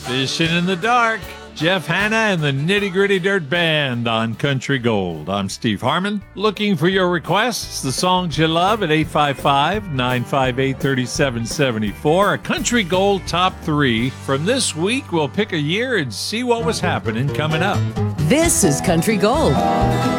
Fishing in the Dark. Jeff Hanna and the Nitty Gritty Dirt Band on Country Gold. I'm Steve Harmon. Looking for your requests, the songs you love at 855-958-3774. A Country Gold Top 3. From this week, we'll pick a year and see what was happening coming up. This is Country Gold.